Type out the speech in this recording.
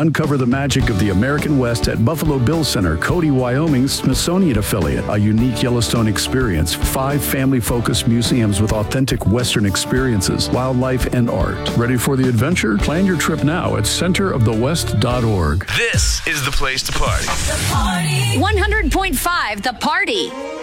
Uncover the magic of the American West at Buffalo Bill Center, Cody, Wyoming's Smithsonian affiliate. A unique Yellowstone experience. 5 family-focused museums with authentic Western experiences, wildlife, and art. Ready for the adventure? Plan your trip now at centerofthewest.org. This is the place to party. The Party. 100.5 The Party.